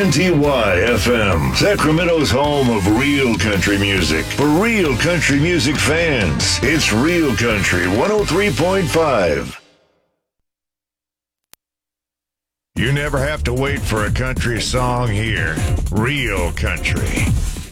WNTY FM, Sacramento's home of real country music. For real country music fans, it's Real Country 103.5. You never have to wait for a country song here. Real country.